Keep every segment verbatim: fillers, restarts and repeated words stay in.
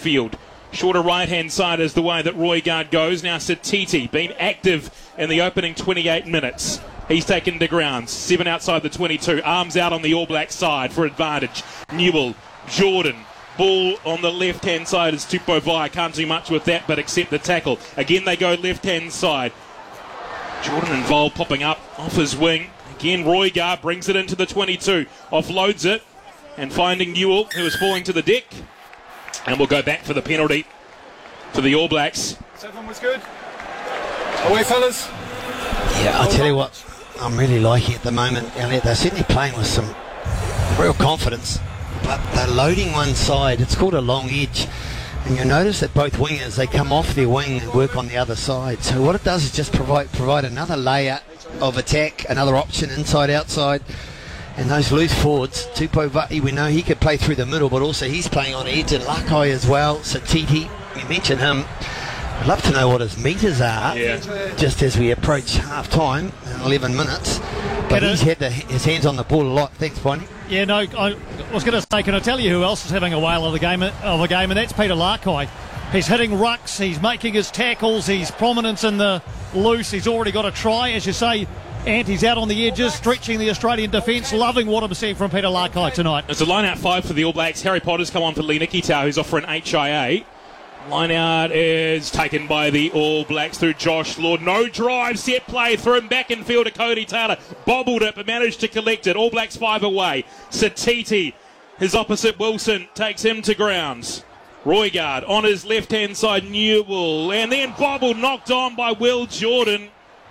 midfield. Shorter right-hand side is the way that Roygaard goes. Now Satiti, been active in the opening twenty-eight minutes. He's taken to ground. Seven outside the twenty-two. Arms out on the All Black side for advantage. Newell, Jordan. Ball on the left-hand side is Tupovai. Can't do much with that but accept the tackle. Again they go left-hand side. Jordan involved popping up off his wing. Again Roygaard brings it into the twenty-two. Offloads it. And finding Newell, who is falling to the deck. And we'll go back for the penalty for the All Blacks. Seven was good. Away, fellas. Yeah, I'll tell you what, I'm really liking at the moment, Elliot. They're certainly playing with some real confidence, but they're loading one side. It's called a long edge. And you'll notice that both wingers, they come off their wing and work on the other side. So what it does is just provide provide another layer of attack, another option inside, outside. And those loose forwards, Tupovai, we know he could play through the middle, but also he's playing on edge, and Lakai as well. Satiti, you mentioned him. I'd love to know what his metres are, yeah. just as we approach half-time, eleven minutes. But he's had the, his hands on the ball a lot. Thanks, Bonnie. Yeah, no, I was going to say, can I tell you who else is having a whale of the game, of a game, and that's Peter Lakai. He's hitting rucks, he's making his tackles, he's prominent in the loose, he's already got a try, as you say. And he's out on the edges, stretching the Australian defence. Loving what I'm seeing from Peter Lakai tonight. It's a line-out five for the All Blacks. Harry Potter's come on for Lee Nikitau, who's off for an H I A. Line-out is taken by the All Blacks through Josh Lord. No drive, set play, through him back in field to Cody Taylor. Bobbled it, but managed to collect it. All Blacks five away. Satiti, his opposite Wilson, takes him to grounds. Roygaard on his left-hand side, Newell. And then bobbled, knocked on by Will Jordan.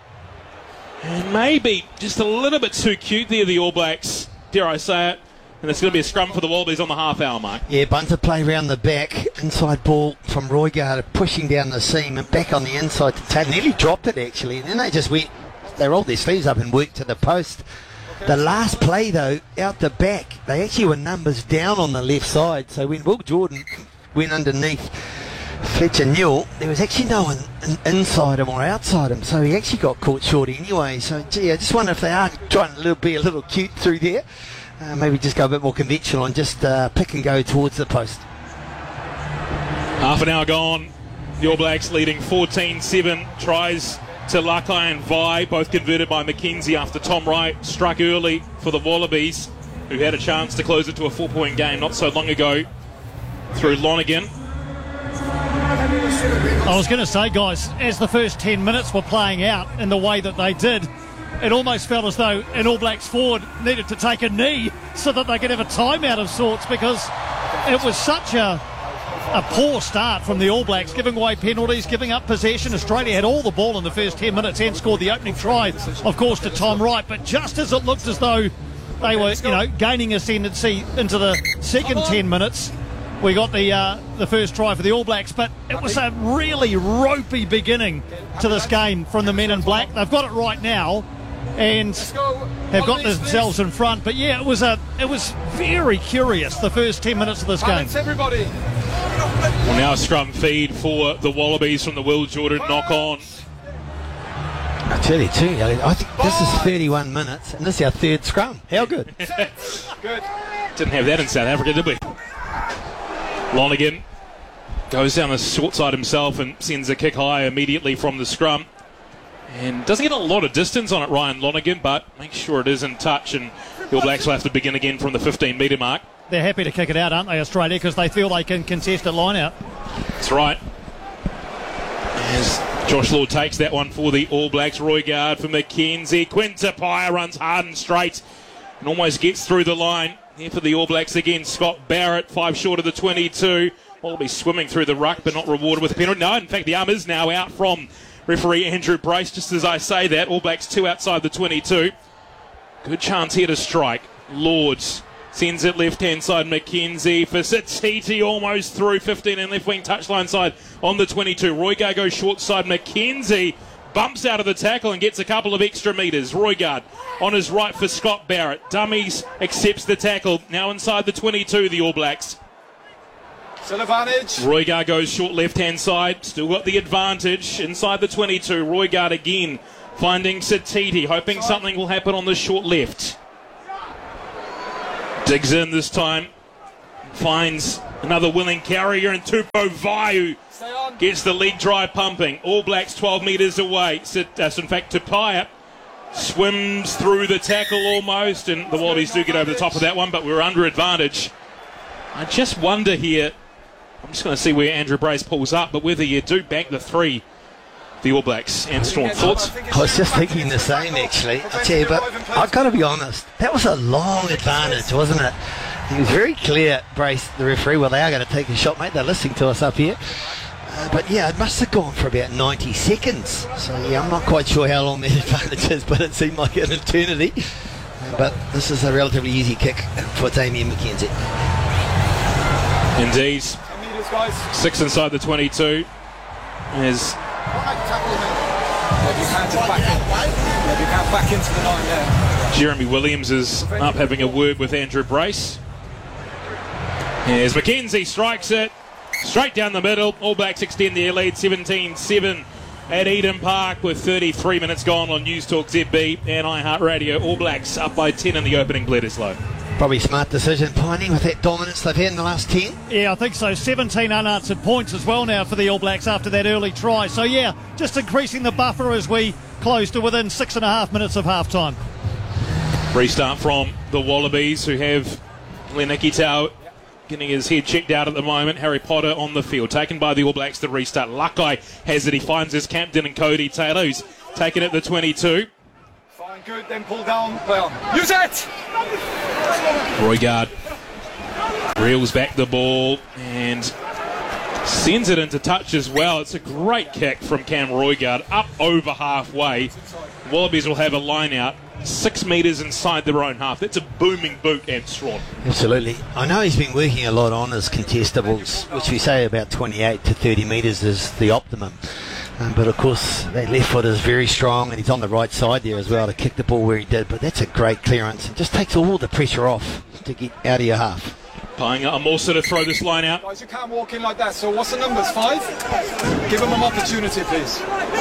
And maybe just a little bit too cute there, the All Blacks, dare I say it. And it's going to be a scrum for the Wallabies on the half-hour mark. Yeah, bunter play round the back. Inside ball from Roygaard, pushing down the seam and back on the inside to Taylor. Nearly dropped it, actually. And then they just went, they rolled their sleeves up and worked to the post. The last play, though, out the back, they actually were numbers down on the left side. So when Will Jordan went underneath Fletcher Newell, there was actually no one inside him or outside him, so he actually got caught short anyway. So, gee, I just wonder if they are trying to be a little cute through there. Uh, maybe just go a bit more conventional and just uh, pick and go towards the post. Half an hour gone. The All Blacks leading fourteen seven. Tries to Lakai and Vi, both converted by McKenzie after Tom Wright struck early for the Wallabies, who had a chance to close it to a four-point game not so long ago through Lonergan. I was going to say, guys, as the first ten minutes were playing out in the way that they did, it almost felt as though an All Blacks forward needed to take a knee so that they could have a timeout of sorts, because it was such a, a poor start from the All Blacks, giving away penalties, giving up possession. Australia had all the ball in the first ten minutes and scored the opening try, of course, to Tom Wright. But just as it looked as though they were, you know, gaining ascendancy into the second ten minutes, we got the uh, the first try for the All Blacks, but it was a really ropey beginning to this game from the men in black. They've got it right now and have got themselves in front. But yeah, it was a it was very curious, the first ten minutes of this game. Everybody. Well, now a scrum feed for the Wallabies from the Will Jordan knock-on. I tell you too, I think this is thirty-one minutes and this is our third scrum. How good? Good. Didn't have that in South Africa, did we? Lonergan goes down the short side himself and sends a kick high immediately from the scrum. And doesn't get a lot of distance on it, Ryan Lonergan, but makes sure it is in touch, and the All Blacks will have to begin again from the fifteen metre mark. They're happy to kick it out, aren't they, Australia, because they feel they can contest a line out. That's right. As Josh Lord takes that one for the All Blacks. Roygaard for McKenzie. Quinta Paya runs hard and straight and almost gets through the line. Here for the All Blacks again, Scott Barrett, five short of the twenty-two. Will be swimming through the ruck, but not rewarded with a penalty. No, in fact, the arm is now out from referee Andrew Brace. Just as I say that, All Blacks two outside the twenty-two. Good chance here to strike. Lords sends it left-hand side. McKenzie for Satiti, almost through fifteen and left wing touchline side on the twenty-two. Roygaard goes short side. McKenzie bumps out of the tackle and gets a couple of extra metres. Roygaard on his right for Scott Barrett. Dummies, accepts the tackle. Now inside the twenty-two, the All Blacks. Still advantage. Roygaard goes short left-hand side. Still got the advantage inside the twenty-two. Roygaard again finding Satiti, hoping something will happen on the short left. Digs in this time. Finds Another willing carrier, and Tupou Vaiu Stay on. gets the leg drive pumping. All Blacks twelve metres away. Sit, uh, so in fact, Tupaia swims through the tackle almost, and the Wallabies do get over the top of that one, but we're under advantage. I just wonder here, I'm just going to see where Andrew Brace pulls up, but whether you do back the three, the All Blacks. And Strong thoughts? I was just thinking the same, actually. I tell you, but I've got to be honest, that was a long advantage, wasn't it? He was very clear, Brace, the referee, well, they are going to take a shot, mate. They're listening to us up here. Uh, but yeah, it must have gone for about ninety seconds. So yeah, I'm not quite sure how long that advantage is, but it seemed like an eternity. Uh, but this is a relatively easy kick for Damien McKenzie. Indeed. ten metres, guys. Six inside the twenty-two. As Maybe you can just back in. Maybe you can back into the line there. Jeremy Williams is up having a word with Andrew Brace. As McKenzie strikes it straight down the middle. All Blacks extend their lead seventeen seven at Eden Park with thirty-three minutes gone on News Talk Z B and iHeartRadio. All Blacks up by ten in the opening Bledisloe. Probably smart decision, Piney, with that dominance they've had in the last ten. Yeah, I think so. seventeen unanswered points as well now for the All Blacks after that early try. So, yeah, just increasing the buffer as we close to within six and a half minutes of half-time. Restart from the Wallabies, who have Lenikitau getting his head checked out at the moment. Harry Potter on the field, taken by the All Blacks to restart. Luckeye has it. He finds his captain and Cody Taylor, who's taken at the twenty-two. Fine, good, then pull down, play on. Use it! Roigard reels back the ball and sends it into touch as well. It's a great kick from Cam Roigard up over halfway. Wallabies will have a line out six metres inside their own half. That's a booming boot, and Strawn. Absolutely. I know he's been working a lot on his contestables, which we say about twenty-eight to thirty metres is the optimum. Um, but of course, that left foot is very strong, and he's on the right side there as well to kick the ball where he did. But that's a great clearance. It just takes all the pressure off to get out of your half. Paying Amorsa to throw this line out. Guys, you can't walk in like that. So what's the numbers? Five? Give them an opportunity, please.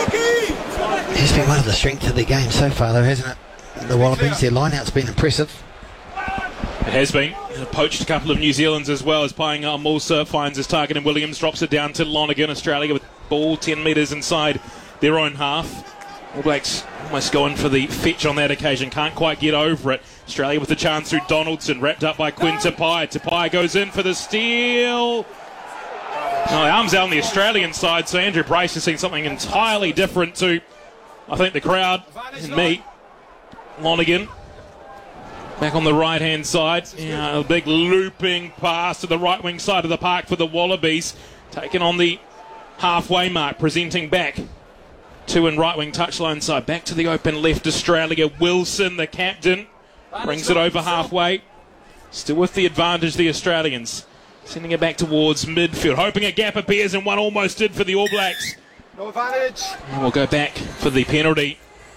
It's been one of the strengths of the game so far, though, hasn't it? The Wallabies, their line-out's been impressive. It has been. Poached a couple of New Zealanders as well as Paying Amorsa finds his target, and Williams drops it down to Lonergan. Australia with ball ten metres inside their own half. All Blacks almost going for the fetch on that occasion, can't quite get over it. Australia with the chance through Donaldson, wrapped up by Quinn Tupaia. Tupaia goes in for the steal. No, arms out on the Australian side, so Andrew Brace has seen something entirely different to, I think, the crowd and me. Lonergan back on the right hand side. Yeah, a big looping pass to the right wing side of the park for the Wallabies, taken on the halfway mark, presenting back to and right wing touchline side, back to the open left. Australia, Wilson the captain brings it over halfway, still with the advantage, the Australians sending it back towards midfield, hoping a gap appears, and one almost did for the All Blacks. No advantage. And we'll go back for the penalty.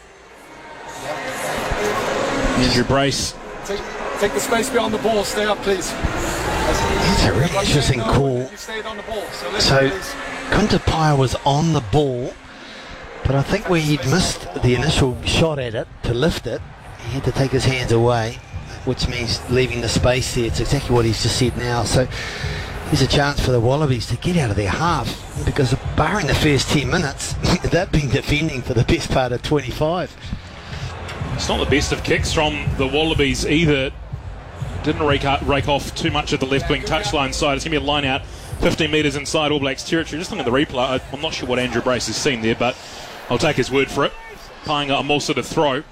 Andrew Brace. Take, take the space beyond the ball. Stay up, please. It's a really interesting call. You stayed on the ball. So, listen, So, please. Kuntapaya was on the ball, but I think where he'd missed the initial shot at it to lift it, he had to take his hands away, which means leaving the space there. It's exactly what he's just said now. So there's a chance for the Wallabies to get out of their half, because barring the first ten minutes, they've been defending for the best part of twenty-five. It's not the best of kicks from the Wallabies either. Didn't rake, up, rake off too much at the left wing touchline side. It's going to be a line out fifteen metres inside All Blacks territory. Just looking at the replay, I'm not sure what Andrew Brace has seen there, but I'll take his word for it. Paying a Amorsa to throw.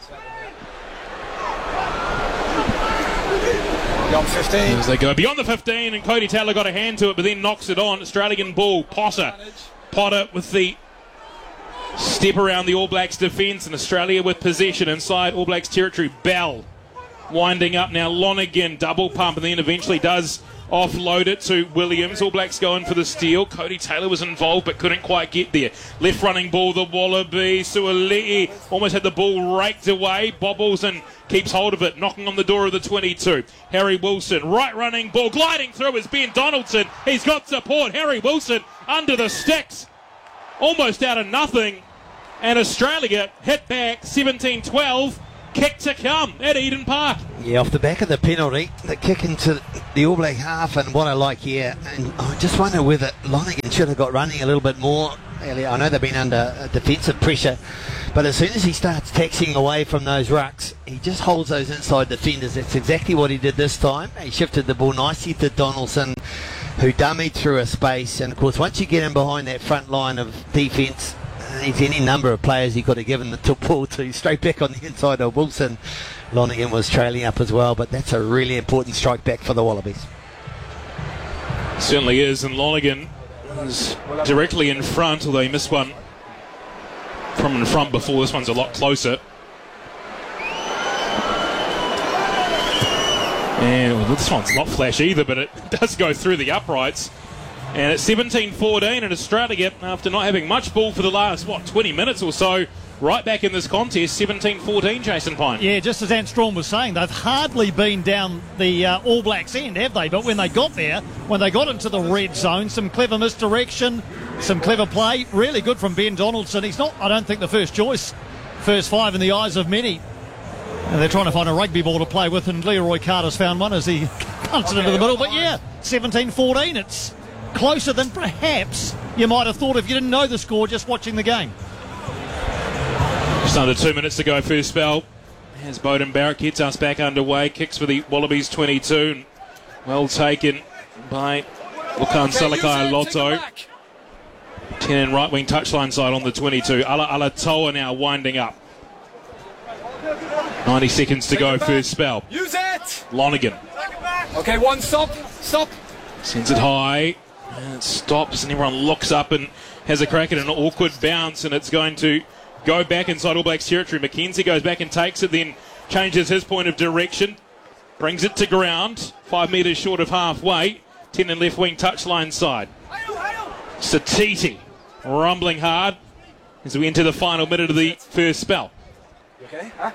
Beyond fifteen. As they go beyond the fifteen, and Cody Taylor got a hand to it, but then knocks it on. Australian ball, Potter. Potter with the step around the All Blacks defence, and Australia with possession inside All Blacks territory. Bell winding up now. Lonergan double pump, and then eventually does offload it to Williams. All Blacks going for the steal. Cody Taylor was involved but couldn't quite get there. Left running ball, the Wallaby. Suali'i almost had the ball raked away. Bobbles and keeps hold of it, knocking on the door of the twenty-two. Harry Wilson, right running ball, gliding through is Ben Donaldson. He's got support. Harry Wilson under the sticks, almost out of nothing. And Australia hit back seventeen twelve kick to come at Eden Park. Yeah, off the back of the penalty, the kick into the All Black half, and what I like here, and I just wonder whether Lonergan should have got running a little bit more. I know they've been under defensive pressure, but as soon as he starts taxiing away from those rucks, he just holds those inside defenders. That's exactly what he did this time. He shifted the ball nicely to Donaldson, who dummied through a space, and of course once you get him behind that front line of defence, there's any number of players he could have given the ball to. Straight back on the inside of Wilson. Lonergan was trailing up as well, but that's a really important strike back for the Wallabies. Certainly is, and Lonergan is directly in front, although he missed one from in front before. This one's a lot closer. And well, this one's not flash either, but it does go through the uprights. And it's seventeen fourteen, and Australia, after not having much ball for the last, what, twenty minutes or so, right back in this contest, seventeen fourteen, Jason Pine. Yeah, just as Ant Storm was saying, they've hardly been down the uh, All Blacks end, have they? But when they got there, when they got into the red zone, some clever misdirection, some clever play, really good from Ben Donaldson. He's not, I don't think, the first choice, first five in the eyes of many. And they're trying to find a rugby ball to play with, and Leroy Carter's found one as he punts it into the middle. But yeah, seventeen fourteen, it's closer than perhaps you might have thought if you didn't know the score just watching the game. Just under two minutes to go, first spell. As Bowden Barrett gets us back underway, kicks for the Wallabies twenty-two. Well taken by Lukan Salakai Lotto. ten in right wing touchline side on the twenty-two. Ala Alatoa now winding up. ninety seconds to go, first spell. Use it! Lonergan. Okay, one stop. Stop. Sends it high. And it stops, and everyone looks up and has a crack at an awkward bounce, and it's going to go back inside All Blacks territory. McKenzie goes back and takes it, then changes his point of direction, brings it to ground, five metres short of halfway, ten in left wing touchline side. Satiti rumbling hard as we enter the final minute of the first spell. Okay. Huh?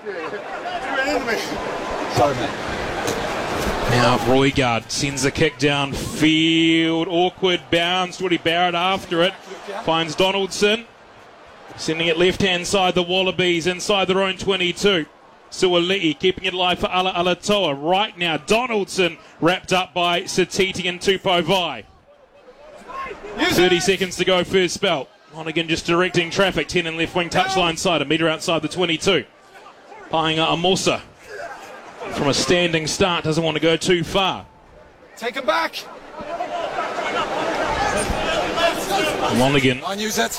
Sorry, mate. Now Roigard sends a kick downfield, awkward bounce. Jordy Barrett after it, finds Donaldson, sending it left-hand side, the Wallabies inside their own twenty-two. Suali'i keeping it alive for Ala Alatoa. Right now, Donaldson wrapped up by Satiti and Tupovai. thirty seconds to go, first spell. Lonergan just directing traffic, ten in left wing touchline side, a metre outside the twenty-two. Painga Amosa from a standing start, doesn't want to go too far. Take him back. Lonergan I use it.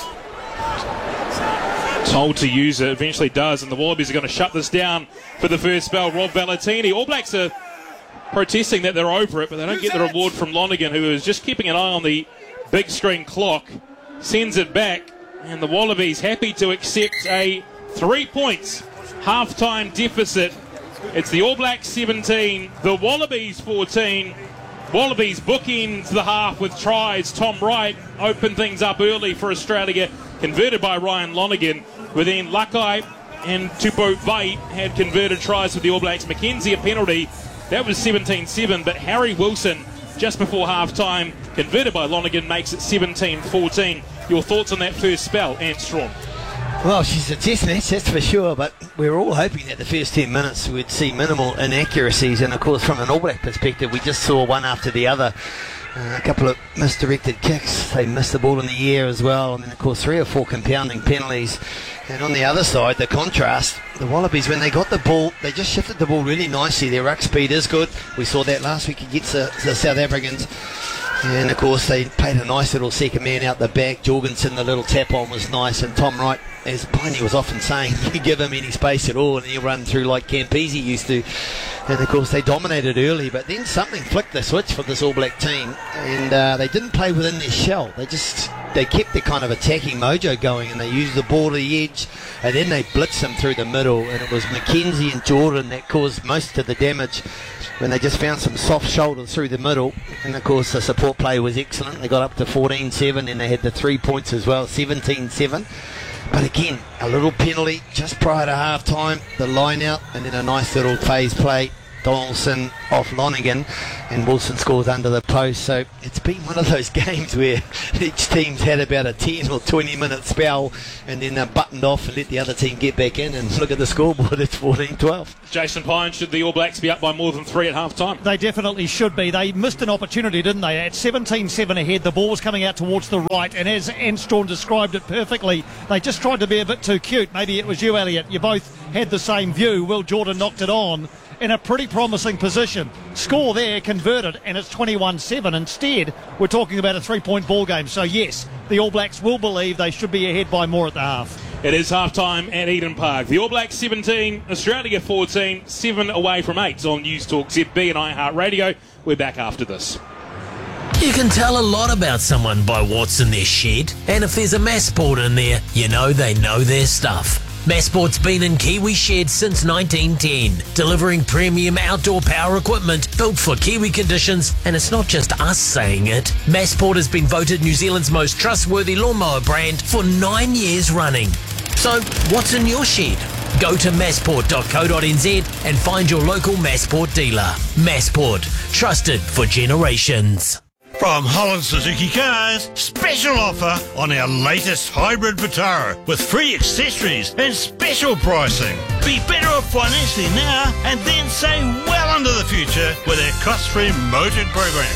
told to use it, eventually does, and the Wallabies are going to shut this down for the first spell. Rob Valentini. All Blacks are protesting that they're over it, but they don't get the reward from Lonergan, who is just keeping an eye on the big screen clock. Sends it back, and the Wallabies happy to accept a three points half-time deficit. It's the All Blacks seventeen, the Wallabies fourteen. Wallabies bookends the half with tries. Tom Wright opened things up early for Australia, converted by Ryan Lonergan. Within Lakai and Tupo Vai had converted tries for the All Blacks. McKenzie a penalty. That was seventeen seven, but Harry Wilson just before half-time, converted by Lonergan, makes it seventeen fourteen. Your thoughts on that first spell, Ant Storm? Well, she's a test match, that's for sure, but we were all hoping that the first ten minutes we'd see minimal inaccuracies, and of course from an All Black perspective we just saw one after the other. Uh, a couple of misdirected kicks, they missed the ball in the air as well, and then of course three or four compounding penalties. And on the other side, the contrast, the Wallabies, when they got the ball, they just shifted the ball really nicely. Their ruck speed is good. We saw that last week against the, the South Africans. And of course they played a nice little second man out the back. Jorgensen, the little tap on was nice, and Tom Wright, as Piney was often saying, you give him any space at all and he'll run through like Campese used to. And of course they dominated early, but then something flicked the switch for this All Black team, and uh, they didn't play within their shell. They just they kept their kind of attacking mojo going, and they used the ball to the edge, and then they blitzed them through the middle, and it was McKenzie and Jordan that caused most of the damage when they just found some soft shoulders through the middle. And of course the support play was excellent. They got up to fourteen seven, and they had the three points as well, seventeen seven. But again, a little penalty just prior to half time, the line out, and then a nice little phase play. Donaldson off Lonergan, and Wilson scores under the post. So it's been one of those games where each team's had about a ten or twenty minute spell, and then they're buttoned off and let the other team get back in, and look at the scoreboard, it's fourteen twelve. Jason Pine, should the All Blacks be up by more than three at half time? They definitely should be. They missed an opportunity, didn't they? At seventeen seven ahead, the ball was coming out towards the right, and as Anstraume described it perfectly, they just tried to be a bit too cute. Maybe it was you, Elliot. You both had the same view. Will Jordan knocked it on in a pretty promising position. Score there, converted, and it's twenty-one seven. Instead, we're talking about a three-point ball game. So, yes, the All Blacks will believe they should be ahead by more at the half. It is half-time at Eden Park. The All Blacks seventeen, Australia fourteen, seven away from eight on News Talk Z B and iHeartRadio. We're back after this. You can tell a lot about someone by what's in their shed, and if there's a Massport in there, you know they know their stuff. Massport's been in Kiwi sheds since nineteen ten, delivering premium outdoor power equipment built for Kiwi conditions, and it's not just us saying it. Massport has been voted New Zealand's most trustworthy lawnmower brand for nine years running. So, what's in your shed? Go to massport dot co dot n z and find your local Massport dealer. Massport, trusted for generations. From Holland Suzuki Cars, special offer on our latest hybrid Vitara with free accessories and special pricing. Be better off financially now and then save well into the future with our cost-free motored program.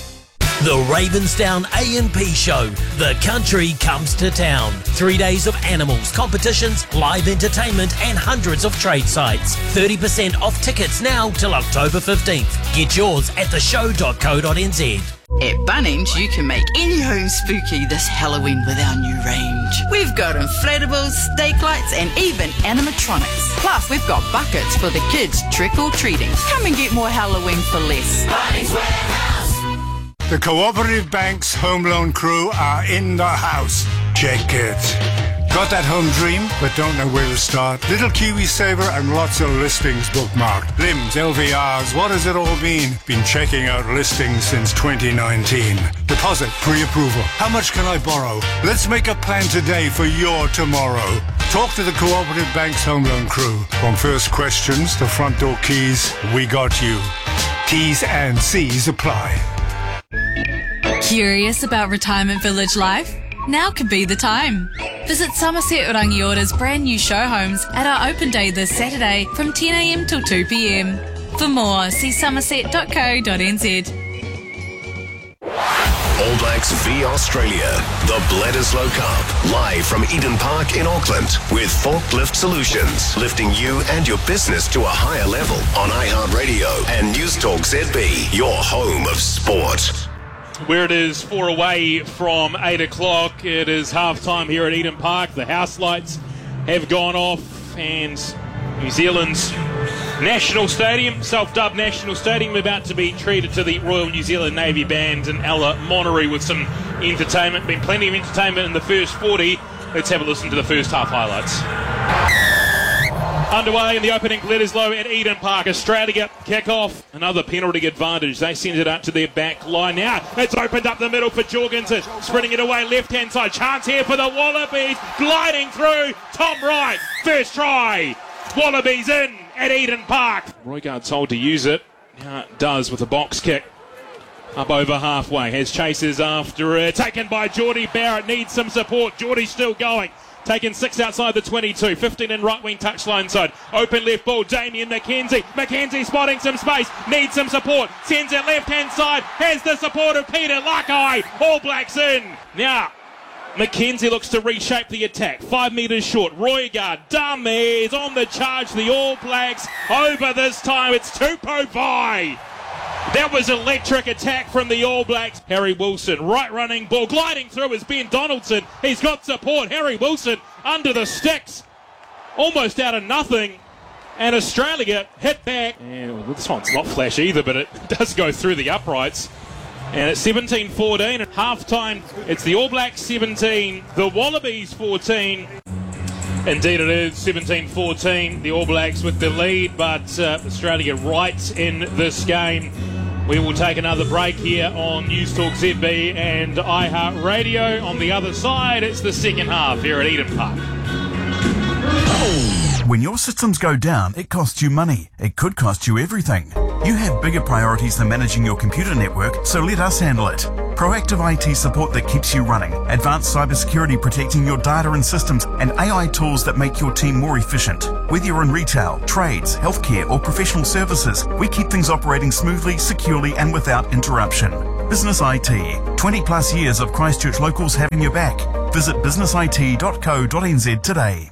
The Ravensdown A and P Show. The country comes to town. Three days of animals, competitions, live entertainment, and hundreds of trade sites. thirty percent off tickets now till October fifteenth. Get yours at the show dot co dot n z. At Bunnings, you can make any home spooky this Halloween with our new range. We've got inflatables, stake lights, and even animatronics. Plus, we've got buckets for the kids trick-or-treating. Come and get more Halloween for less. Bunnings Warehouse. The Cooperative Bank's home loan crew are in the house. Check it. Got that home dream, but don't know where to start? Little Kiwi Saver and lots of listings bookmarked. Limbs, L V Rs, what does it all mean? Been checking out listings since twenty nineteen. Deposit, pre-approval. How much can I borrow? Let's make a plan today for your tomorrow. Talk to the Cooperative Bank's home loan crew. From first questions to front door keys, we got you. T's and C's apply. Curious about retirement village life? Now could be the time. Visit Somerset Rangiора's brand new show homes at our open day this Saturday from ten a m till two p m. For more, see somerset dot co dot n z. All Blacks v Australia, the Bledisloe Cup, live from Eden Park in Auckland with Forklift Solutions, lifting you and your business to a higher level on iHeartRadio and News Talk Z B, your home of sport. Where it is four away from eight o'clock, it is half-time here at Eden Park. The house lights have gone off, and New Zealand's National Stadium, self-dubbed National Stadium, about to be treated to the Royal New Zealand Navy Band and Ella Monterey with some entertainment. Been plenty of entertainment in the first forty. Let's have a listen to the first half highlights. Underway in the opening Bledisloe at Eden Park. Australia kick off. Another penalty advantage. They send it up to their back line. Now it's opened up the middle for Jorgensen. Sprinting it away left-hand side. Chance here for the Wallabies. Gliding through. Tom Wright. First try. Wallabies in at Eden Park. Roygaard told to use it. Now it does with a box kick. Up over halfway. Has chasers after it. Taken by Geordie Barrett. Needs some support. Geordie's still going. Taking six outside the twenty-two. fifteen in right wing touchline side. Open left ball. Damien McKenzie. McKenzie spotting some space. Needs some support. Sends it left hand side. Has the support of Peter Lakai. All Blacks in. Now, McKenzie looks to reshape the attack. Five metres short. Roygaard. Dummies on the charge. The All Blacks over this time. It's Tupou Vaa'i. That was electric attack from the All Blacks. Harry Wilson, right running ball, gliding through is Ben Donaldson. He's got support. Harry Wilson under the sticks, almost out of nothing. And Australia hit back. And well, this one's not flash either, but it does go through the uprights. And it's seventeen fourteen at half-time. It's the All Blacks seventeen, the Wallabies fourteen. Indeed it is, seventeen fourteen, the All Blacks with the lead, but uh, Australia right in this game. We will take another break here on News Talk Z B and iHeartRadio. On the other side, it's the second half here at Eden Park. When your systems go down, it costs you money. It could cost you everything. You have bigger priorities than managing your computer network, so let us handle it. Proactive I T support that keeps you running, advanced cybersecurity protecting your data and systems, and A I tools that make your team more efficient. Whether you're in retail, trades, healthcare, or professional services, we keep things operating smoothly, securely, and without interruption. Business I T. twenty plus years of Christchurch locals having your back. Visit business I T dot co dot n z today.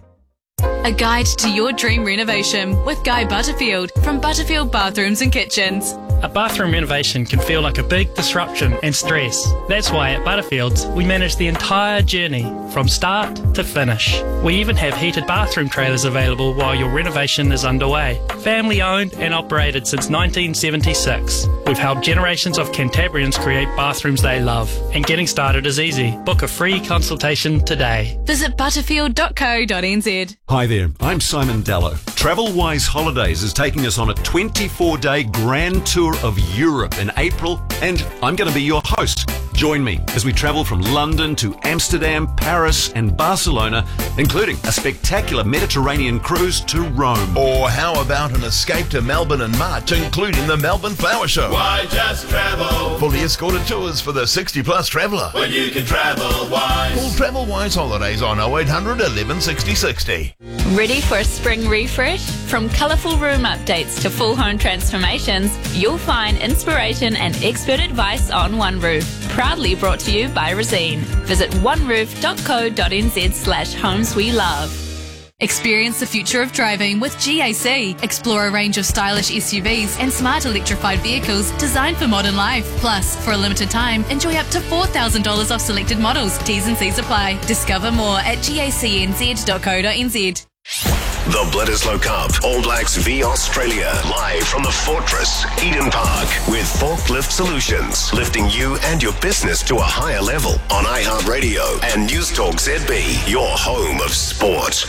A guide to your dream renovation with Guy Butterfield from Butterfield Bathrooms and Kitchens. A bathroom renovation can feel like a big disruption and stress. That's why at Butterfields we manage the entire journey from start to finish. We even have heated bathroom trailers available while your renovation is underway. Family owned and operated since nineteen seventy-six. We've helped generations of Cantabrians create bathrooms they love. And getting started is easy. Book a free consultation today. Visit butterfield dot co dot n z. Hi there, I'm Simon Dallow. TravelWise Holidays is taking us on a twenty-four day grand tour of Europe in April, and I'm going to be your host. Join me as we travel from London to Amsterdam, Paris and Barcelona, including a spectacular Mediterranean cruise to Rome. Or how about an escape to Melbourne in March, including the Melbourne Flower Show? Why just travel? Fully escorted tours for the sixty plus traveller. When you can travel wise. Call TravelWise Holidays on oh eight hundred eleven sixty sixty. Ready for a spring refresh? From colourful room updates to full home transformations, you'll find inspiration and expert advice on One Roof. Proudly brought to you by Resene. Visit one roof dot co dot n z slash homes we love. Experience the future of driving with G A C. Explore a range of stylish S U Vs and smart electrified vehicles designed for modern life. Plus, for a limited time, enjoy up to four thousand dollars off selected models. T's and C's apply. Discover more at gacnz dot co dot n z. The Bledisloe Cup, All Blacks v Australia, live from the Fortress, Eden Park, with Forklift Solutions, lifting you and your business to a higher level on iHeartRadio and Newstalk Z B, your home of sport.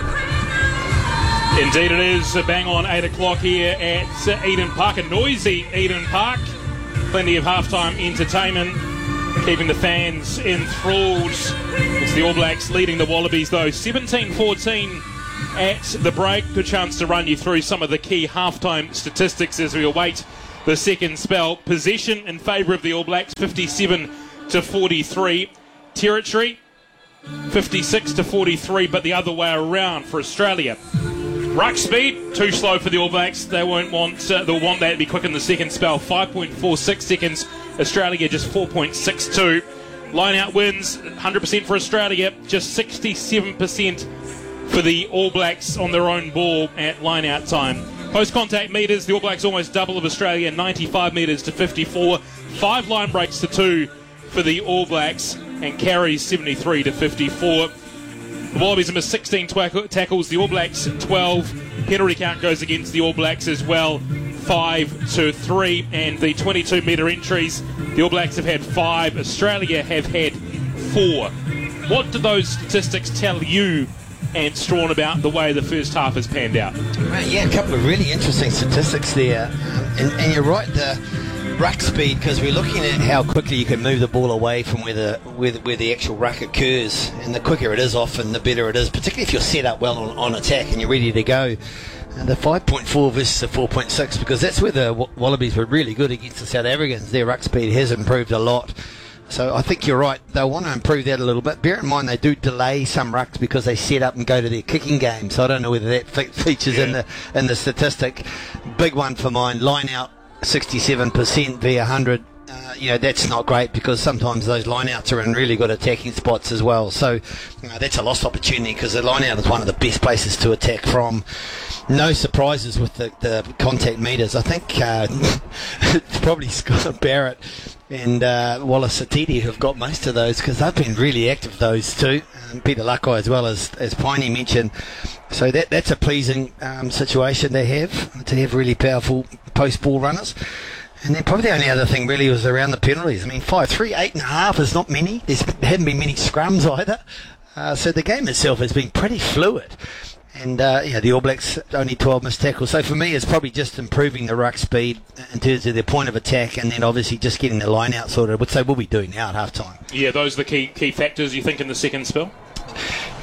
Indeed it is, bang on eight o'clock here at Eden Park, a noisy Eden Park. Plenty of halftime entertainment, keeping the fans enthralled. It's the All Blacks leading the Wallabies though, seventeen fourteen. At the break. Good chance to run you through some of the key halftime statistics as we await the second spell. Possession in favour of the All Blacks, fifty-seven to forty-three. Territory, fifty-six to forty-three, but the other way around for Australia. Ruck speed, too slow for the All Blacks. They won't want, uh, they'll want that to be quick in the second spell. five point four six seconds. Australia just four point six two. Line out wins, one hundred percent for Australia, just sixty-seven percent for the All Blacks on their own ball at line-out time. Post-contact metres, the All Blacks almost double of Australia, ninety-five metres to fifty-four. Five line breaks to two for the All Blacks, and carries seventy-three to fifty-four. The Wallabies have missed sixteen twack- tackles, the All Blacks twelve. Penalty count goes against the All Blacks as well, five to three. And the twenty-two metre entries, the All Blacks have had five, Australia have had four. What do those statistics tell you and Strawn about the way the first half has panned out? Right, yeah, a couple of really interesting statistics there. And, and you're right, the ruck speed, because we're looking at how quickly you can move the ball away from where the, where the, where the actual ruck occurs. And the quicker it is often, the better it is, particularly if you're set up well on, on attack and you're ready to go. And the five point four versus the four point six, because that's where the Wallabies were really good against the South Africans. Their ruck speed has improved a lot. So I think you're right. They'll want to improve that a little bit. Bear in mind they do delay some rucks because they set up and go to their kicking game. So I don't know whether that fe- features yeah. in the in the statistic. Big one for mine. Line out sixty-seven percent v one hundred. Uh, you know, that's not great because sometimes those line-outs are in really good attacking spots as well. So you know, that's a lost opportunity because the line-out is one of the best places to attack from. No surprises with the, the contact meters. I think uh, it's probably Scott Barrett and uh, Wallace Satiti who've got most of those because they've been really active, those two. Um, Peter Lakai as well as, as Piney mentioned. So that that's a pleasing um, situation they have, to have really powerful post-ball runners. And then probably the only other thing really was around the penalties. I mean, five, three, eight and a half is not many. There's, there haven't been many scrums either. Uh, so the game itself has been pretty fluid. And, uh, yeah, the All Blacks only twelve missed tackles. So for me, it's probably just improving the ruck speed in terms of their point of attack and then obviously just getting the line out sorted, which they will be doing now at half time. Yeah, those are the key key factors, you think, in the second spell?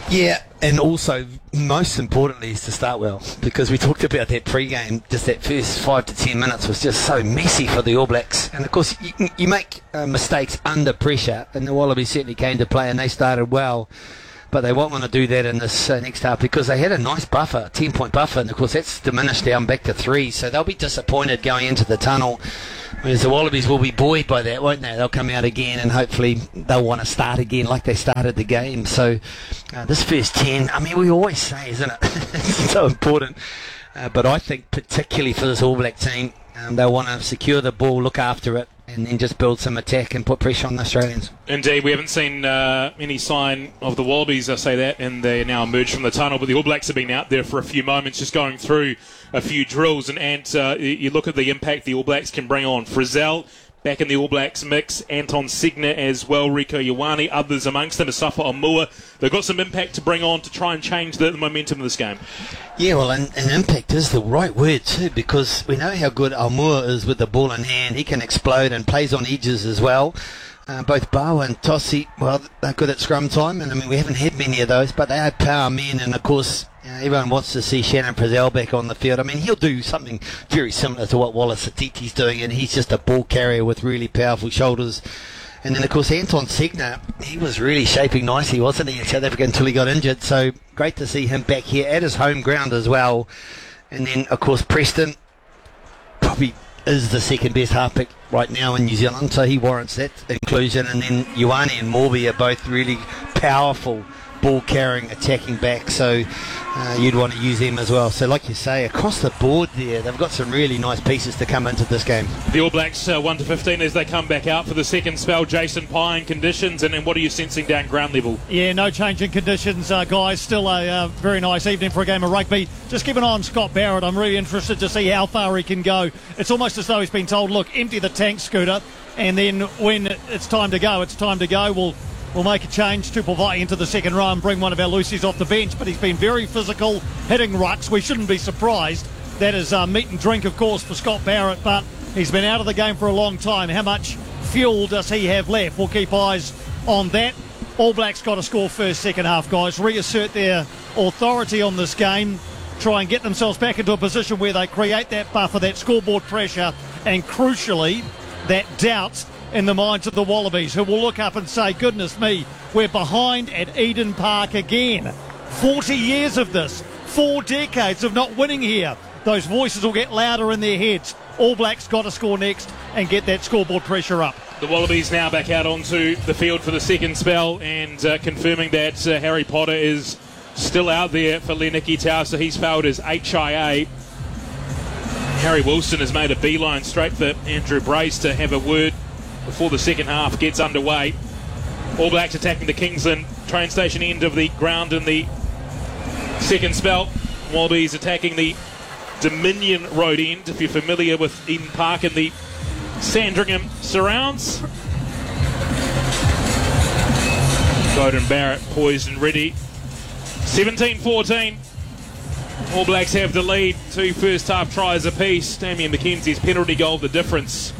Yeah, and also, most importantly, is to start well, because we talked about that pre-game, just that first five to ten minutes was just so messy for the All Blacks. And, of course, you, you make uh, mistakes under pressure, and the Wallabies certainly came to play, and they started well. But they won't want to do that in this uh, next half, because they had a nice buffer, ten-point buffer, and, of course, that's diminished down back to three. So they'll be disappointed going into the tunnel. Whereas the Wallabies will be buoyed by that, won't they? They'll come out again and hopefully they'll want to start again like they started the game. So uh, this first ten, I mean, we always say, isn't it? It's so important. Uh, but I think particularly for this All Black team, um, they'll want to secure the ball, look after it, and then just build some attack and put pressure on the Australians. Indeed, we haven't seen uh, any sign of the Wallabies, I say that, and they now emerged from the tunnel, but the All Blacks have been out there for a few moments just going through a few drills, and, and uh, you look at the impact the All Blacks can bring on. Frizzell back in the All Blacks mix, Anton Segner as well, Rieko Ioane, others amongst them, Asafa Omua. They've got some impact to bring on to try and change the, the momentum of this game. Yeah, well, and, and impact is the right word too, because we know how good Omua is with the ball in hand. He can explode and plays on edges as well. Uh, both Bao and Tossi, well, they're good at scrum time, and I mean, we haven't had many of those, but they are power men, and of course, you know, everyone wants to see Shannon Frizzell back on the field. I mean, he'll do something very similar to what Wallace Atiti's doing, and he's just a ball carrier with really powerful shoulders. And then, of course, Anton Segner, he was really shaping nicely, wasn't he, in South Africa until he got injured, so great to see him back here at his home ground as well. And then, of course, Preston, probably is the second best half pick right now in New Zealand, so he warrants that inclusion. And then Ioane and Morby are both really powerful ball carrying, attacking back, so uh, you'd want to use them as well. So like you say, across the board there, they've got some really nice pieces to come into this game. The All Blacks uh, one to fifteen as they come back out for the second spell. Jason Pine conditions, and then what are you sensing down ground level? Yeah, no change in conditions, uh, guys. Still a uh, very nice evening for a game of rugby. Just keep an eye on Scott Barrett. I'm really interested to see how far he can go. It's almost as though he's been told, look, empty the tank, Scooter, and then when it's time to go, it's time to go. We'll We'll make a change to Pavai into the second row and bring one of our Lucy's off the bench. But he's been very physical, hitting rucks. We shouldn't be surprised. That is uh, meat and drink, of course, for Scott Barrett. But he's been out of the game for a long time. How much fuel does he have left? We'll keep eyes on that. All Blacks got to score first, second half, guys. Reassert their authority on this game. Try and get themselves back into a position where they create that buffer, that scoreboard pressure, and crucially, that doubt in the minds of the Wallabies, who will look up and say, goodness me, we're behind at Eden Park again. forty years of this, four decades of not winning here. Those voices will get louder in their heads. All Blacks got to score next and get that scoreboard pressure up. The Wallabies now back out onto the field for the second spell, and uh, confirming that uh, Harry Potter is still out there for Leniki Tau, so he's failed his H I A. Harry Wilson has made a beeline straight for Andrew Brace to have a word before the second half gets underway. All Blacks attacking the Kingsland train station end of the ground in the second spell. Wallabies attacking the Dominion Road end, if you're familiar with Eden Park and the Sandringham surrounds. Beauden Barrett poised and ready. seventeen fourteen. All Blacks have the lead. Two first half tries apiece. Damian McKenzie's penalty goal, the difference.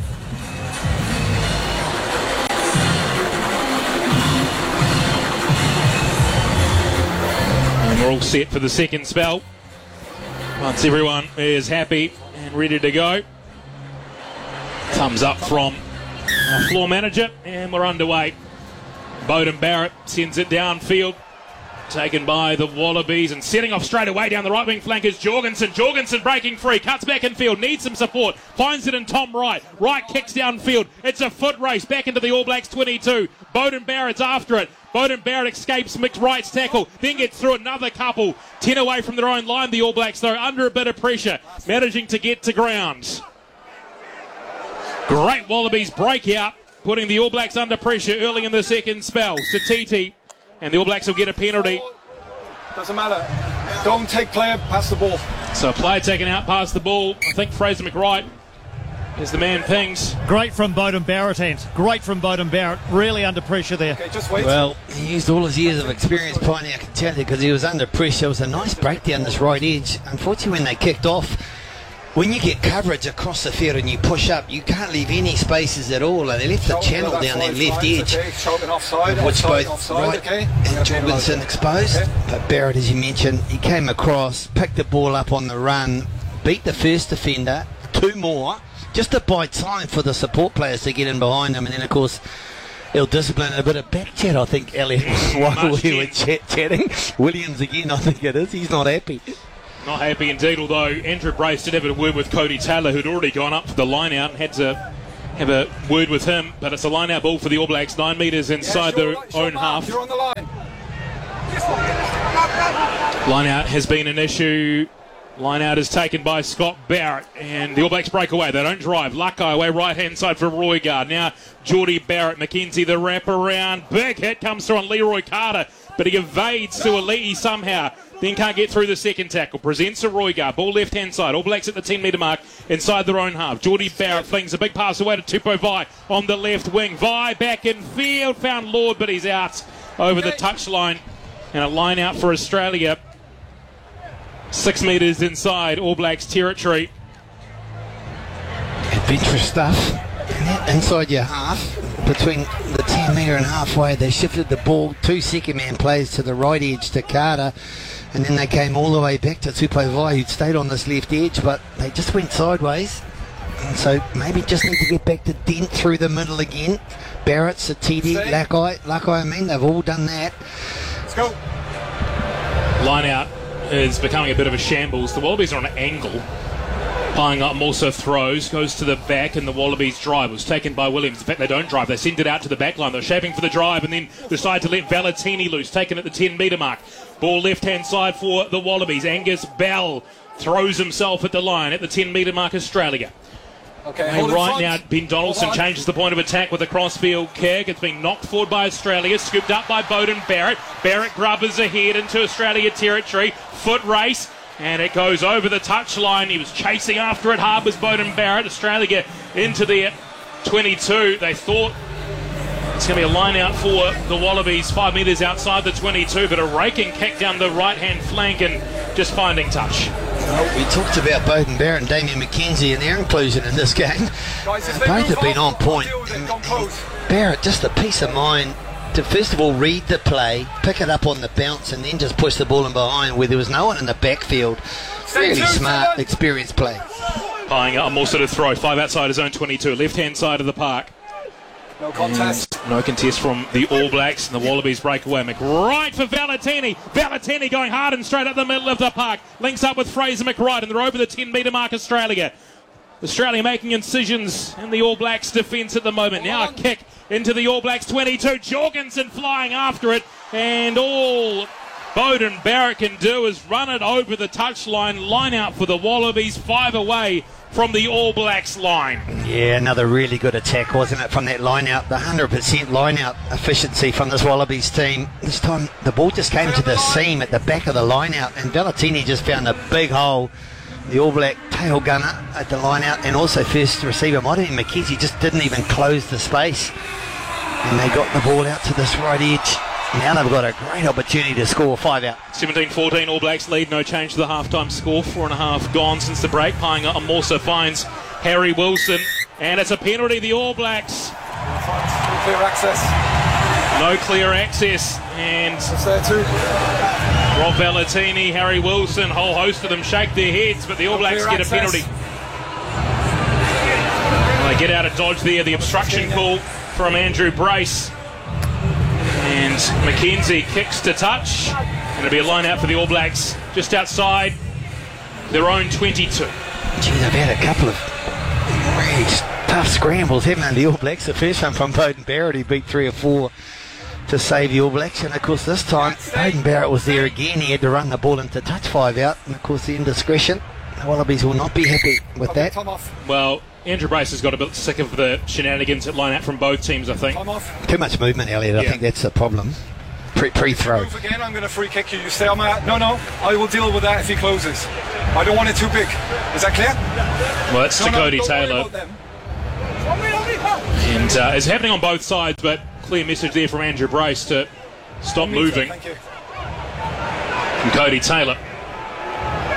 We're all set for the second spell. Once everyone is happy and ready to go. Thumbs up from our floor manager, and we're underway. Beauden Barrett sends it downfield, taken by the Wallabies, and setting off straight away down the right wing flank is Jorgensen. Jorgensen breaking free, cuts back in field, needs some support, finds it in Tom Wright. Wright kicks downfield. It's a foot race back into the All Blacks twenty-two. Beauden Barrett's after it. Beauden Barrett escapes Mick Wright's tackle, then gets through another couple. ten away from their own line, the All Blacks, though, under a bit of pressure, managing to get to ground. Great Wallabies breakout, putting the All Blacks under pressure early in the second spell. Satiti, and the All Blacks will get a penalty. Doesn't matter. Don't take play, pass the ball. So a player taken out, pass the ball. I think Fraser McWright is the man pings. Great from Beauden Barrett, Ant. Great from Beauden Barrett. Really under pressure there. Okay, just wait. Well, he used all his years of experience, Piney, I can tell you, because he was under pressure. It was a nice breakdown this right edge. Unfortunately, when they kicked off, when you get coverage across the field and you push up, you can't leave any spaces at all. And they left the channel down that left edge, which both Wright and Jorgensen exposed. But Barrett, as you mentioned, he came across, picked the ball up on the run, beat the first defender, two more, just to buy time for the support players to get in behind him. And then, of course, ill-disciplined, a bit of back chat, I think, Elliot, while we were chat chatting. Williams again, I think it is. He's not happy. Not happy indeed, although Andrew Brace did have a word with Cody Taylor, who'd already gone up for the line-out and had to have a word with him. But it's a line-out ball for the All Blacks, nine metres inside their own half. You're on the line. Line-out has been an issue. Line-out is taken by Scott Barrett, and the All Blacks break away. They don't drive. Luckeye away right-hand side for Roygard. Now Geordie Barrett, McKenzie the wrap-around. Big hit comes through on Leroy Carter, but he evades Suoli'i somehow. Then can't get through the second tackle. Presents to Roygard. Ball left-hand side. All Blacks at the ten metre mark inside their own half. Geordie Barrett flings a big pass away to Tupou Vai on the left wing. Vai back in field. Found Lord, but he's out over the touchline. And a line out for Australia. Six metres inside All Blacks territory. Adventurous stuff. Inside your half, between the ten metre and halfway, they shifted the ball. Two second-man plays to the right edge to Carter. And then they came all the way back to Tupou Vai, who'd stayed on this left edge, but they just went sideways. And so maybe just need to get back to Dent through the middle again. Barrett, Satidi, Luckeye, Luckeye, I mean, they've all done that. Let's go. Line out is becoming a bit of a shambles. The Wallabies are on an angle. Plying up also throws, goes to the back, and the Wallabies drive. It was taken by Williams. In fact, they don't drive. They send it out to the back line. They're shaping for the drive and then decide to let Valentini loose. Taken at the ten metre mark. Ball left-hand side for the Wallabies. Angus Bell throws himself at the line at the ten metre mark, Australia. Okay, and right now, Ben Donaldson changes the point of attack with a crossfield kick. It's been knocked forward by Australia, scooped up by Beauden Barrett. Barrett grubbers ahead into Australia territory. Foot race. And it goes over the touchline. He was chasing after it hard, was Beauden Barrett. Australia get into the twenty-two. They thought it's going to be a line out for the Wallabies, five metres outside the twenty-two, but a raking kick down the right-hand flank and just finding touch. Well, we talked about Beauden Barrett and Damien McKenzie and their inclusion in this game. Guys, both have been on point. Barrett, just a peace of mind to first of all read the play, pick it up on the bounce, and then just push the ball in behind where there was no one in the backfield. Really smart, experienced play. Playing a more sort of throw, five outside his own twenty-two, left-hand side of the park. No contest. And no contest from the All Blacks, and the Wallabies break away. McWright for Valentini. Valentini going hard and straight up the middle of the park. Links up with Fraser McWright, and they're over the ten metre mark, Australia. Australia making incisions in the All Blacks defence at the moment. Now a kick into the All Blacks twenty-two. Jorgensen flying after it, and all Beauden Barrett can do is run it over the touchline. Line out for the Wallabies, five away from the All Blacks line. Yeah, another really good attack, wasn't it, from that line out. The one hundred percent line out efficiency from this Wallabies team. This time the ball just came to the seam at the back of the line out, and Valentini just found a big hole. The All Black tail gunner at the line out, and also first receiver, might have been McKenzie, just didn't even close the space. And they got the ball out to this right edge. Now they've got a great opportunity to score five out. seventeen fourteen All Blacks lead, no change to the half-time score. Four and a half gone since the break. Painga Amosa finds Harry Wilson, and it's a penalty, the All Blacks. No clear access. No clear access, and it's there too. Rob Valentini, Harry Wilson, a whole host of them shake their heads, but the All Blacks get a penalty. Well, they get out of dodge there, the obstruction call from Andrew Brace. And McKenzie kicks to touch, and it'll be a line out for the All Blacks just outside their own twenty-two. Gee, they've had a couple of really tough scrambles, haven't they, the All Blacks? The first one from Beauden Barrett, he beat three or four to save the All Blacks, and of course this time Beauden Barrett was there again. He had to run the ball into touch, five out, and of course the indiscretion. The Wallabies will not be happy with that. Well, Andrew Brace has got a bit sick of the shenanigans at line out from both teams, I think. Too much movement, Elliot. I Yeah. think that's the problem. Pre- pre-throw. Move again, I'm going to free kick you. You stay on my... No, no, I will deal with that if he closes. I don't want it too big. Is that clear? Well, it's No, to no, Cody don't worry Taylor. about them. And uh, it's happening on both sides, but clear message there from Andrew Brace to stop moving. Thank you. From Cody Taylor.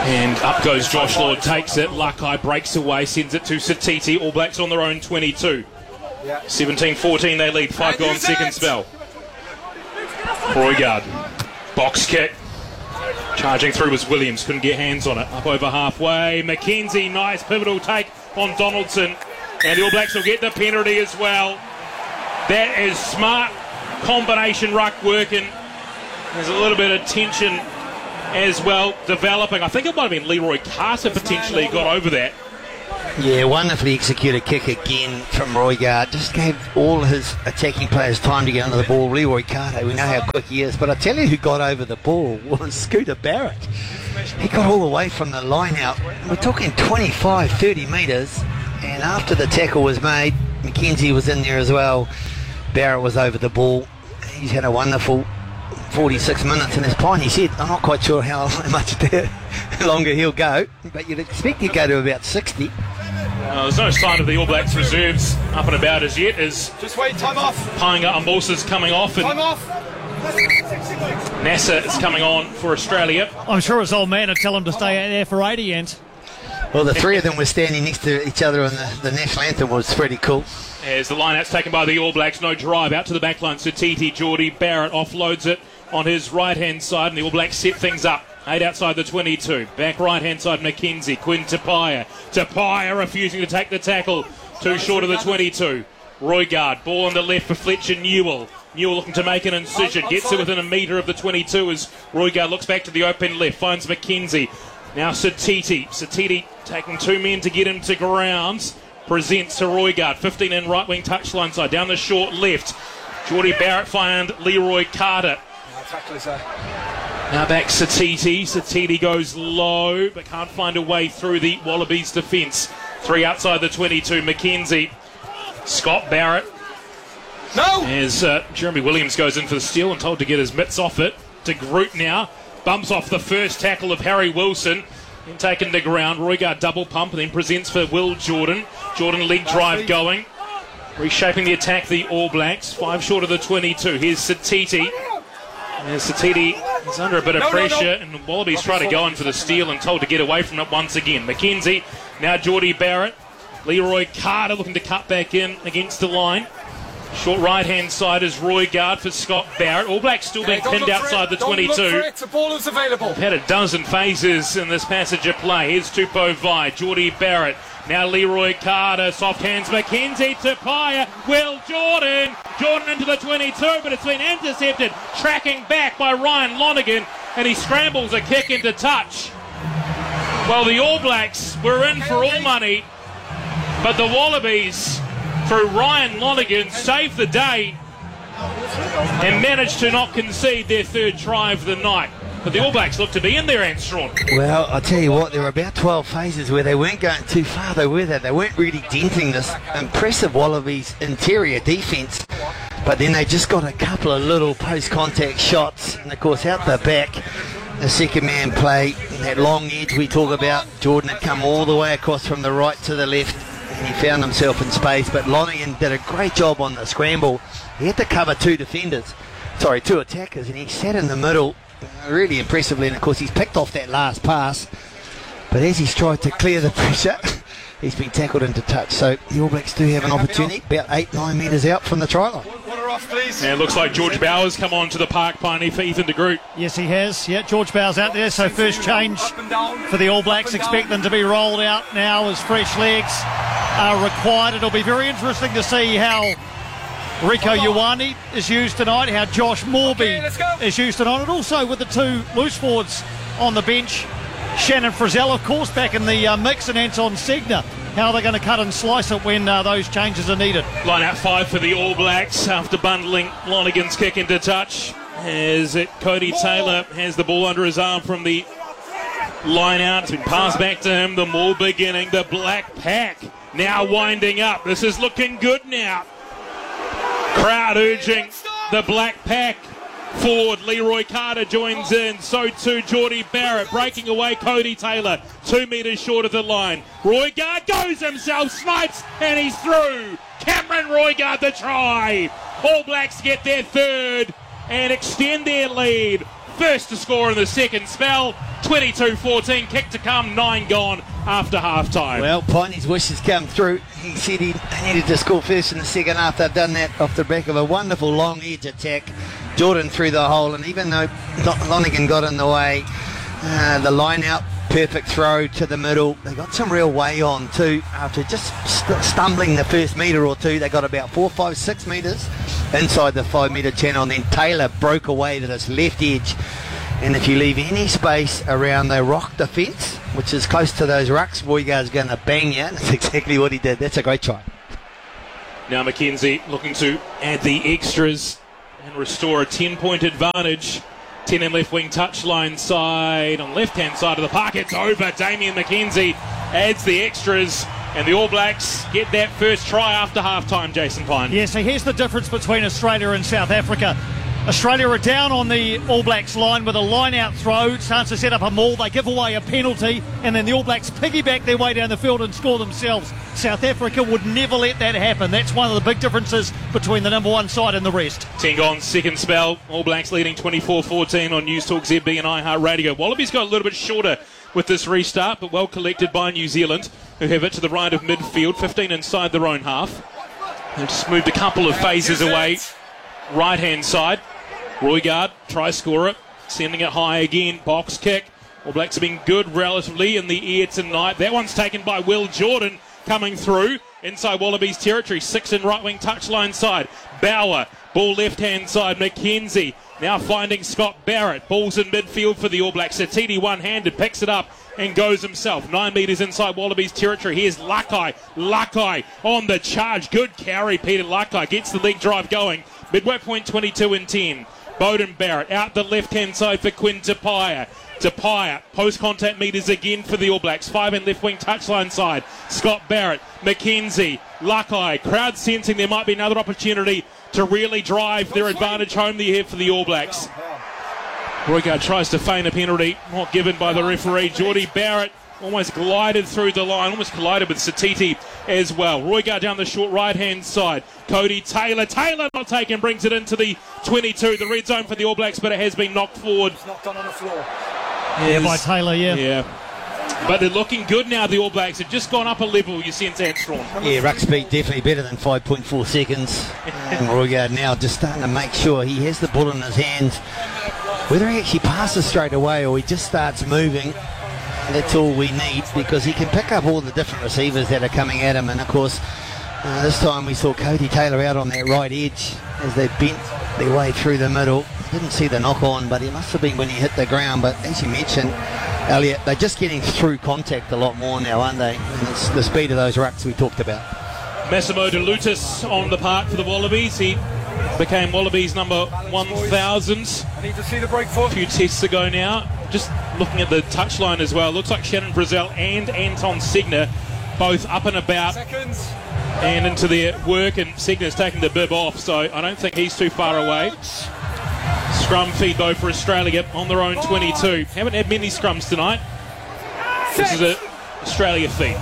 And up goes Josh Lord, takes it. Lakai breaks away, sends it to Satiti. All Blacks on their own twenty-two. seventeen fourteen they lead. Five gone second spell. Roigard. Box kick. Charging through was Williams. Couldn't get hands on it. Up over halfway. McKenzie, nice pivotal take on Donaldson. And the All Blacks will get the penalty as well. That is smart combination ruck working. There's a little bit of tension as well developing. I think it might have been Leroy Carter potentially got over that. Yeah, wonderfully executed kick again from Roigard. Just gave all his attacking players time to get under the ball. Leroy Carter, we know how quick he is, but I tell you who got over the ball was Scooter Barrett. He got all the way from the line out. We're talking twenty-five, thirty metres, and after the tackle was made, McKenzie was in there as well. Barrett was over the ball. He's had a wonderful forty-six minutes in his pine. He said, I'm not quite sure how much longer he'll go, but you'd expect he'd go to about sixty. Uh, there's no sign of the All Blacks reserves up and about as yet, as just wait, time off. Paenga Ambosa's coming off and time off. Nasser is coming on for Australia. I'm sure his old man would tell him to stay out there for eighty ends. Well, the three of them were standing next to each other and the, the national anthem was pretty cool. As the line-out's taken by the All Blacks, no drive out to the back line. Satiti, Geordie Barrett offloads it on his right-hand side, and the All Blacks set things up. Eight outside the twenty-two. Back right-hand side, McKenzie. Quinn Tapia. Tapia refusing to take the tackle. Too short of the twenty-two. Roigard. Ball on the left for Fletcher Newell. Newell looking to make an incision. Gets it within a metre of the twenty-two as Roigard looks back to the open left. Finds McKenzie. Now Satiti. Satiti taking two men to get him to grounds. Presents to Roigard. fifteen in right-wing touchline side. Down the short left. Geordie Barrett find Leroy Carter. Now back Satiti. Satiti goes low, but can't find a way through the Wallabies defence. Three outside the twenty-two. McKenzie. Scott Barrett. No! As uh, Jeremy Williams goes in for the steal and told to get his mitts off it. De Groot now. Bumps off the first tackle of Harry Wilson. Then taken to ground. Roigard double pump and then presents for Will Jordan. Jordan leg drive going. Reshaping the attack, the All Blacks. Five short of the twenty-two. Here's Satiti. And Satiti is under a bit of no, pressure, no, no. and Wallabies try to go in for the steal and told to get away from it once again. McKenzie, now Geordie Barrett. Leroy Carter looking to cut back in against the line. Short right-hand side is Roigard for Scott Barrett. All Blacks still being okay, pinned outside the don't twenty-two. Look for it. The ball is available. We've had a dozen phases in this passage of play. Here's Tupou Vai, Geordie Barrett. Now Leroy Carter, soft hands, McKenzie, Tapia, Will Jordan. Jordan into the twenty-two, but it's been intercepted. Tracking back by Ryan Lonergan, and he scrambles a kick into touch. Well, the All Blacks were in for all money, but the Wallabies, through Ryan Lonergan, saved the day and managed to not concede their third try of the night. But the All Blacks look to be in there, Armstrong. Well, I tell you what, there were about twelve phases where they weren't going too far, though, were they? They weren't really denting this impressive Wallabies interior defence. But then they just got a couple of little post-contact shots. And, of course, out the back, the second man play, that long edge we talk about, Jordan had come all the way across from the right to the left. And he found himself in space. But Lonergan did a great job on the scramble. He had to cover two defenders, sorry, two attackers, and he sat in the middle really impressively, and of course he's picked off that last pass, but as he's tried to clear the pressure, he's been tackled into touch. So the All Blacks do have an opportunity about eight, nine metres out from the try line. Off, please. And it looks like George Bowers come on to the park pioneer for Ethan de Groot. Yes, he has. Yeah, George Bowers out there, so first change for the All Blacks. Expect them to be rolled out now as fresh legs are required. It'll be very interesting to see how Rieko Ioane is used tonight, how Josh Morby okay, is used tonight, and also with the two loose forwards on the bench, Shannon Frizzell, of course, back in the uh, mix, and Anton Segner. How they're going to cut and slice it when uh, those changes are needed. Line out five for the All Blacks after bundling Lonergan's kick into touch. As it, Cody Taylor has the ball under his arm from the line out. It's been passed back to him. The maul beginning. The Black Pack now winding up. This is looking good now. Crowd urging the Black Pack forward. Leroy Carter joins in. So too Geordie Barrett. Breaking away Cody Taylor. Two metres short of the line. Roigard goes himself. Snipes. And he's through. Cameron Roigard the try. All Blacks get their third and extend their lead. First to score in the second spell. twenty-two fourteen, kick to come, nine gone after half-time. Well, Piney's wishes come true. He said he needed to score first in the second half. They've done that off the back of a wonderful long edge attack. Jordan through the hole, and even though Lonergan got in the way, uh, the line out, perfect throw to the middle. They got some real way on too. After just st- stumbling the first metre or two, they got about four, five, six metres inside the five metre channel, and then Taylor broke away to this left edge. And if you leave any space around the rock defence, which is close to those rucks, Roygaard's going to bang you. That's exactly what he did. That's a great try. Now Mackenzie looking to add the extras and restore a ten-point advantage. ten in left wing touchline side. On left-hand side of the park, it's over. Damien Mackenzie adds the extras, and the All Blacks get that first try after half-time, Jason Pine. Yeah, so here's the difference between Australia and South Africa. Australia are down on the All Blacks line with a line-out throw, chance to set up a maul. They give away a penalty, and then the All Blacks piggyback their way down the field and score themselves. South Africa would never let that happen. That's one of the big differences between the number one side and the rest. ten gone, second spell. All Blacks leading twenty-four fourteen on News Talk Z B and iHeartRadio. Wallabies got a little bit shorter with this restart, but well collected by New Zealand, who have it to the right of midfield, fifteen inside their own half. They've just moved a couple of phases away. Right-hand side. Roygaard, try scorer, sending it high again, box kick. All Blacks have been good relatively in the air tonight. That one's taken by Will Jordan coming through inside Wallabies territory. Six in right wing touchline side. Bauer, ball left-hand side. Mackenzie now finding Scott Barrett. Ball's in midfield for the All Blacks. Satiti one-handed, picks it up and goes himself. Nine metres inside Wallabies territory. Here's Lakai. Lakai on the charge. Good carry, Peter Lakai. Gets the leg drive going. Midway point twenty-two and ten. Bowden Barrett out the left-hand side for Quinn Tapia. Tapia, post-contact meters again for the All Blacks. Five in left-wing touchline side. Scott Barrett, Mackenzie, Lakai. Crowd sensing there might be another opportunity to really drive their advantage home here for the All Blacks. Roygaard tries to feign a penalty, not given by the referee. Geordie Barrett almost glided through the line, almost collided with Satiti as well. Roygaard down the short right-hand side. Cody Taylor. Taylor not taken, brings it into the twenty-two, the red zone for the All Blacks, but it has been knocked forward. It's knocked on on the floor. Yeah, by Taylor, yeah. Yeah. But they're looking good now, the All Blacks. Have just gone up a level, you sense, Armstrong. Yeah, ruck speed definitely better than five point four seconds. And Roygaard now just starting to make sure he has the ball in his hands. Whether he actually passes straight away or he just starts moving, that's all we need, because he can pick up all the different receivers that are coming at him. And of course, uh, this time we saw Cody Taylor out on that right edge as they bent their way through the middle. Didn't see the knock on, but he must have been when he hit the ground. But as you mentioned, Elliot, they're just getting through contact a lot more now, aren't they? And it's the speed of those rucks we talked about. Massimo De Lutis on the park for the Wallabies. He became Wallabies number one thousand. I need to see the break foot. A few tests ago now. Just looking at the touchline as well. Looks like Shannon Brazil and Anton Segner both up and about Seconds. and into their work, and Segner's taking the bib off, so I don't think he's too far away. Scrum feed though for Australia on their own twenty-two. Haven't had many scrums tonight. This is an Australia feed.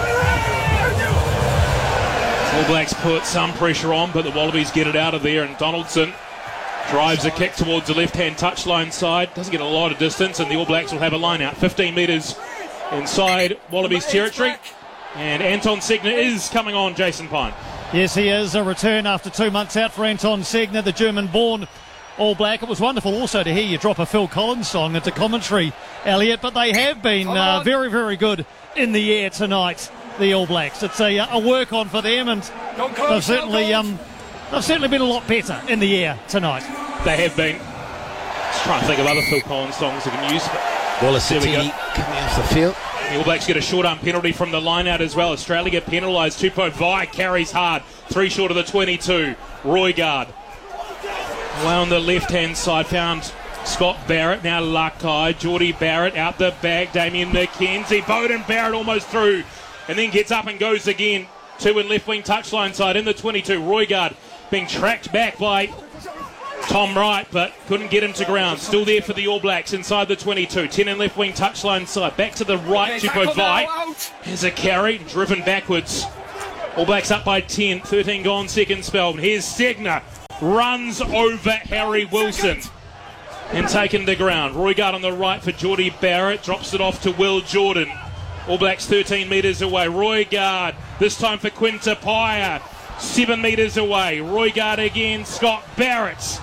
All Blacks put some pressure on, but the Wallabies get it out of there, and Donaldson drives a kick towards the left-hand touchline side. Doesn't get a lot of distance, and the All Blacks will have a line out. fifteen metres inside Wallabies territory. And Anton Segner is coming on, Jason Pine. Yes, he is. A return after two months out for Anton Segner, the German-born All Black. It was wonderful also to hear you drop a Phil Collins song into commentary, Elliot, but they have been uh, very, very good in the air tonight, the All Blacks. It's a, a work on for them, and they've certainly... Um, They've certainly been a lot better in the air tonight. They have been. Just trying to think of other Phil Collins songs they can use. But Wallace there we go. coming off the field. The All Blacks get a short arm penalty from the line out as well. Australia get penalised. Tupou Vai carries hard. Three short of the twenty-two. Roygaard. Away on the left-hand side found Scott Barrett. Now Lakai. Geordie Barrett out the back. Damien Mackenzie. Bowden Barrett almost through. And then gets up and goes again. Two in left-wing touchline side in the twenty-two. Roygaard being tracked back by Tom Wright, but couldn't get him to ground. Still there for the All Blacks inside the twenty-two. ten in left-wing touchline side. Back to the right, Tupou Vai. Here's a carry, driven backwards. All Blacks up by ten. thirteen gone, second spell. And here's Segner. Runs over Harry Wilson. and taken to ground. Roygaard on the right for Geordie Barrett. Drops it off to Will Jordan. All Blacks thirteen metres away. Roygaard, this time for Quinta Paya. seven metres away. Roygaard again. Scott Barrett.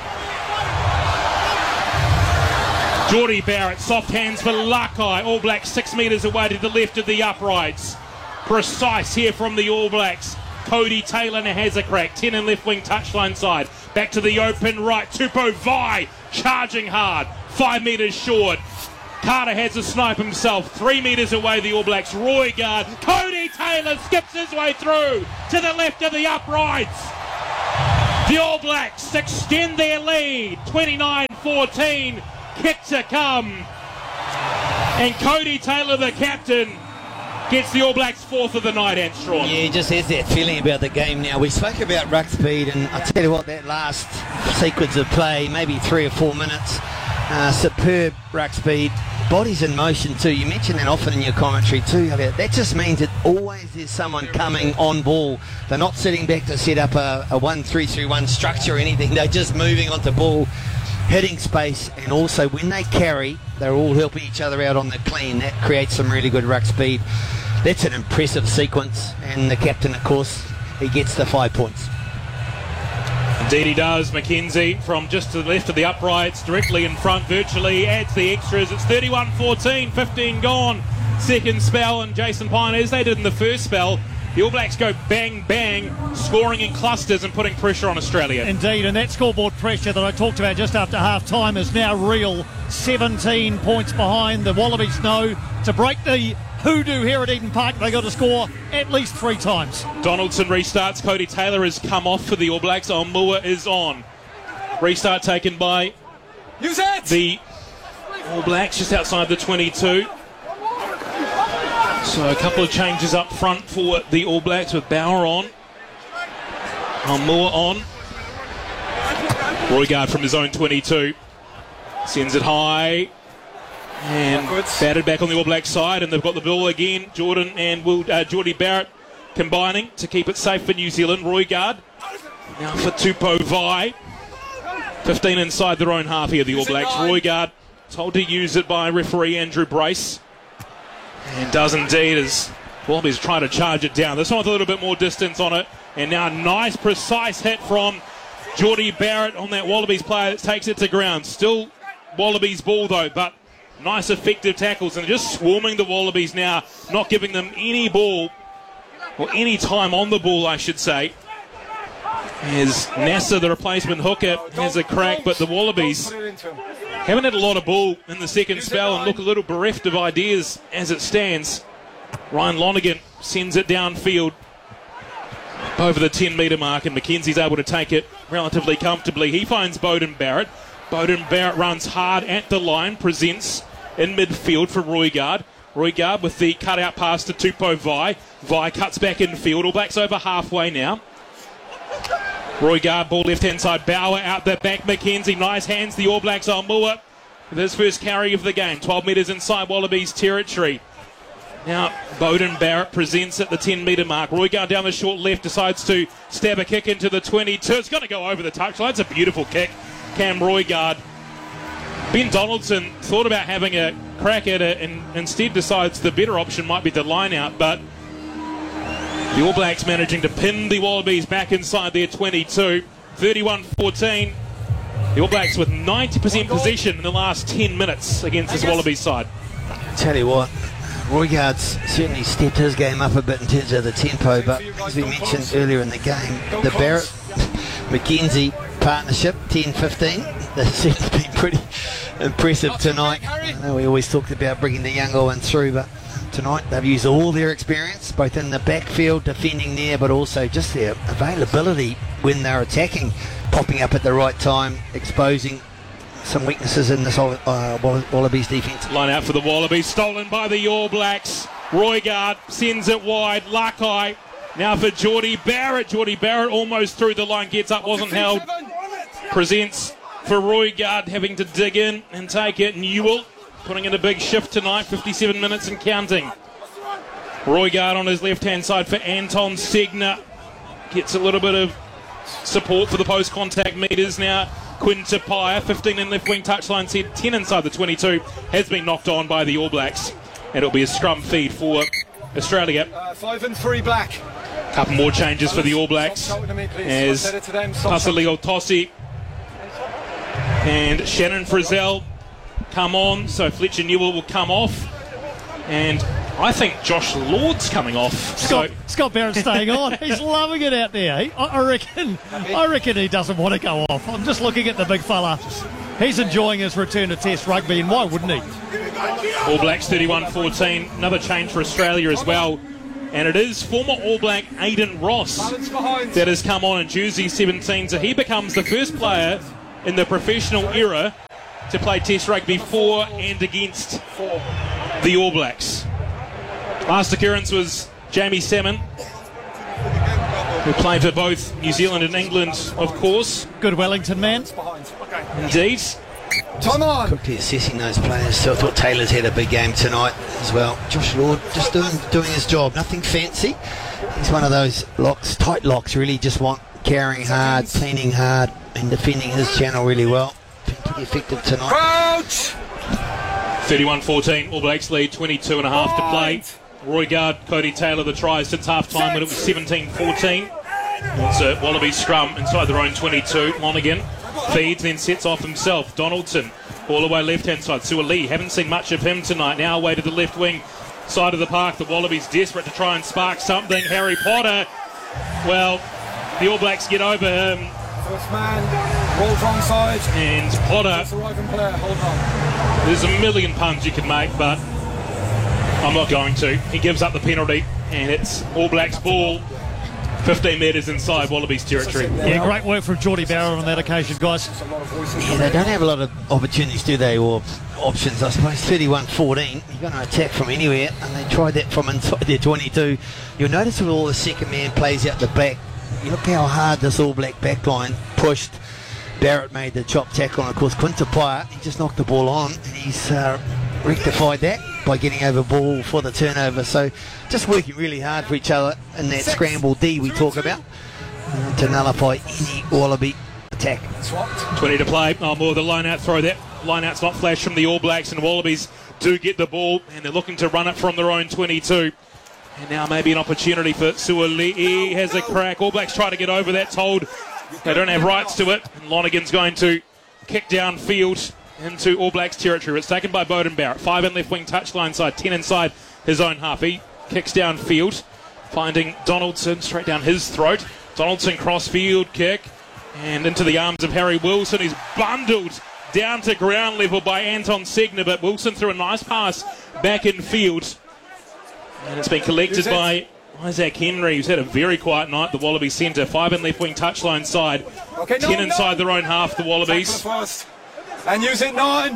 Geordie Barrett, soft hands for Lakai. All Blacks six metres away to the left of the uprights. Precise here from the All Blacks. Cody Taylor now has a crack. ten and left wing touchline side. Back to the open right. Tupo Vai charging hard. Five metres short. Carter has a snipe himself. Three metres away, the All Blacks. Roygaard. Cody Taylor skips his way through to the left of the uprights. The All Blacks extend their lead. twenty-nine fourteen. Kick to come. And Cody Taylor, the captain, gets the All Blacks fourth of the night, and Strawn. Yeah, he just has that feeling about the game now. We spoke about ruck speed, and I tell you what, that last sequence of play, maybe three or four minutes, uh, superb ruck speed. Bodies in motion too. You mentioned that often in your commentary too. That just means that always there's someone coming on ball. They're not sitting back to set up a, a one three three one structure or anything. They're just moving onto ball, hitting space, and also when they carry, they're all helping each other out on the clean. That creates some really good ruck speed. That's an impressive sequence, and the captain, of course, he gets the five points. Indeed he does. McKenzie from just to the left of the uprights, directly in front virtually, adds the extras. It's thirty-one fourteen, fifteen gone. Second spell, and Jason Pine, as they did in the first spell, the All Blacks go bang, bang, scoring in clusters and putting pressure on Australia. Indeed, and that scoreboard pressure that I talked about just after half-time is now real. seventeen points behind. The Wallabies know to break the hoodoo here at Eden Park, they got to score at least three times. Donaldson restarts. Cody Taylor has come off for the All Blacks. Omua is on. Restart taken by Use it! the All Blacks just outside the twenty-two. So a couple of changes up front for the All Blacks with Bauer on. Omua on. Roygaard from his own twenty-two. Sends it high. And batted back on the All Black side, and they've got the ball again. Jordan and Will, uh, Geordie Barrett combining to keep it safe for New Zealand. Roygaard now for Tupo Vai. fifteen inside their own half here, the All Blacks. Roygaard told to use it by referee Andrew Brace, and does indeed as Wallabies try to charge it down. This one with a little bit more distance on it, and now a nice precise hit from Geordie Barrett on that Wallabies player that takes it to ground. Still Wallabies ball though, but nice effective tackles, and just swarming the Wallabies now, not giving them any ball, or any time on the ball, I should say. As Nasser, the replacement hooker, has a crack, but the Wallabies haven't had a lot of ball in the second spell and look a little bereft of ideas as it stands. Ryan Lonergan sends it downfield over the ten metre mark, and McKenzie's able to take it relatively comfortably. He finds Beauden Barrett. Beauden Barrett runs hard at the line, presents in midfield for Roygaard. Roygaard with the cut-out pass to Tupo Vai. Vai cuts back in field. All Blacks over halfway now. Roygaard, ball left-hand side. Bauer out the back. McKenzie, nice hands. The All Blacks on Moore with his first carry of the game. twelve metres inside Wallabies territory. Now, Beauden Barrett presents at the ten metre mark. Roygaard down the short left decides to stab a kick into the twenty-two. It's going to go over the touchline. It's a beautiful kick. Cam Roygaard. Ben Donaldson thought about having a crack at it and instead decides the better option might be the line out, but the All Blacks managing to pin the Wallabies back inside their twenty-two. thirty-one fourteen. The All Blacks with ninety percent possession in the last ten minutes against this Wallabies side. Tell you what, Roygaard's certainly stepped his game up a bit in terms of the tempo, but as we mentioned earlier in the game, the Barrett McKenzie partnership, ten fifteen, they seem to be pretty impressive tonight. I know we always talked about bringing the younger one through, but tonight they've used all their experience, both in the backfield, defending there, but also just their availability when they're attacking, popping up at the right time, exposing some weaknesses in this uh, Wallabies defence. Line out for the Wallabies, stolen by the All Blacks. Roygaard sends it wide. Lakai now for Geordie Barrett. Geordie Barrett almost through the line, gets up, wasn't held. Presents for Roygaard, having to dig in and take it. Newell putting in a big shift tonight, fifty-seven minutes and counting. Roygaard on his left-hand side for Anton Segner. Gets a little bit of support for the post-contact meters now. Quinta Pyer, fifteen in left wing touchline set, ten inside the twenty-two, has been knocked on by the All Blacks. And it'll be a scrum feed for Australia. Uh, five and three black. Couple more changes for the All Blacks as Tasalio Tossi and Shannon Frizzell come on, so Fletcher Newell will come off, and I think Josh Lord's coming off. Scott, so Scott Barrett's staying on. He's loving it out there. He, I, I reckon. I reckon he doesn't want to go off. I'm just looking at the big fella. He's enjoying his return to Test rugby, and why wouldn't he? All Blacks thirty-one fourteen. Another change for Australia as well. And it is former All Black Aidan Ross that has come on in jersey seventeen. So he becomes the first player in the professional era to play Test rugby for and against the All Blacks. Last occurrence was Jamie Salmon, who played for both New Zealand and England, of course. Good Wellington man. Indeed. Time on. Quickly assessing those players. So I thought Taylor's had a big game tonight as well. Josh Lord just doing doing his job. Nothing fancy. He's one of those locks, tight locks, really just want carrying hard, cleaning hard, and defending his channel really well. Been pretty effective tonight. Crouch! thirty-one fourteen. All Blacks lead, twenty-two and a half to play. Roy Guard, Cody Taylor, the tries since half time when it was seventeen fourteen. It's a Wallaby scrum inside their own twenty-two. Monaghan feeds, then sets off himself. Donaldson, all the way left-hand side. Suoli, haven't seen much of him tonight. Now away to the left wing side of the park. The Wallabies desperate to try and spark something. Harry Potter, well, the All Blacks get over him. First man, rolls wrong side. And Potter, Arriving player, hold on. there's a million puns you can make, but I'm not going to. He gives up the penalty, and it's All Blacks ball. fifteen metres inside Wallabies territory. Yeah, great work from Geordie Barrett on that occasion, guys. Yeah, they don't have a lot of opportunities, do they, or options, I suppose. thirty-one fourteen, you're going to attack from anywhere, and they tried that from inside their twenty-two. You'll notice with all the second man plays out the back, you look how hard this All Black backline pushed. Barrett made the chop tackle, and of course Quinta Pyer, he just knocked the ball on, and he's uh, rectified that by getting over ball for the turnover. So just working really hard for each other in that scramble D we talk about uh, to nullify any Wallaby attack. twenty to play. Oh, more the line out throw. That line out's not flashed from the All Blacks, and Wallabies do get the ball, and they're looking to run it from their own twenty-two. And now maybe an opportunity for Suoli. Has a crack. All Blacks try to get over that, told they don't have rights to it. And Lonergan's going to kick downfield into All Blacks territory. It's taken by Beauden Barrett. Five in left wing touchline side, ten inside his own half. He kicks downfield, finding Donaldson straight down his throat. Donaldson cross-field kick and into the arms of Harry Wilson. He's bundled down to ground level by Anton Segner, but Wilson threw a nice pass back in field. And it's been collected by Isaac Henry, who's had a very quiet night. The Wallaby centre. Five in left wing touchline side. Okay, no, ten no. inside their own half, the Wallabies. First. And use it nine.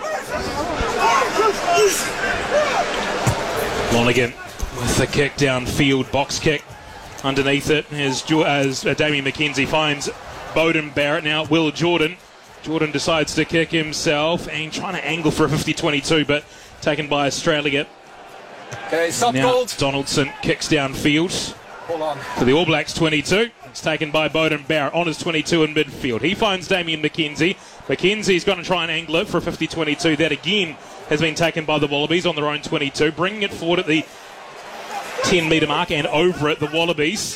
Lonergan with the kick downfield, box kick underneath it as, as uh, Damien McKenzie finds Beauden Barrett. Now Will Jordan. Jordan decides to kick himself and trying to angle for a fifty twenty-two, but taken by Australia. Okay, stop Now gold. Donaldson kicks downfield Hold on. for the All Blacks twenty-two. It's taken by Beauden Barrett on his twenty-two in midfield. He finds Damien McKenzie. McKenzie's going to try and angle it for a fifty twenty-two. That again has been taken by the Wallabies on their own twenty-two, bringing it forward at the ten metre mark and over it, the Wallabies.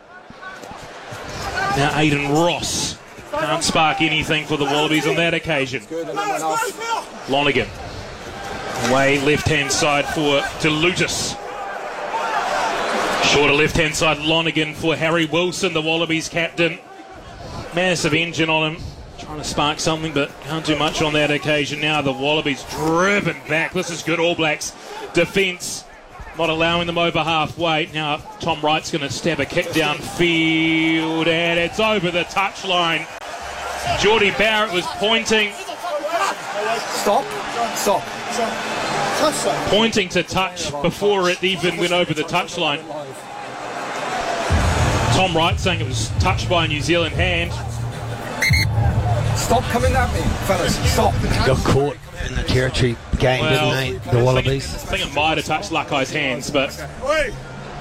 Now Aidan Ross can't spark anything for the Wallabies on that occasion. Lonergan away left-hand side for DeLutis. Shorter left-hand side Lonergan for Harry Wilson, the Wallabies captain. Massive engine on him, trying to spark something, but can't do much on that occasion. Now the Wallabies driven back. This is good All Blacks defence, not allowing them over halfway. Now Tom Wright's going to stab a kick downfield, and it's over the touchline. Geordie Barrett was pointing. Stop. Stop. Pointing to touch before it even went over the touchline. Tom Wright saying it was touched by a New Zealand hand. Stop coming at me, fellas. Stop. Got caught in the territory game, Well, didn't they, the Wallabies? I think it might have touched Lakai's hands, but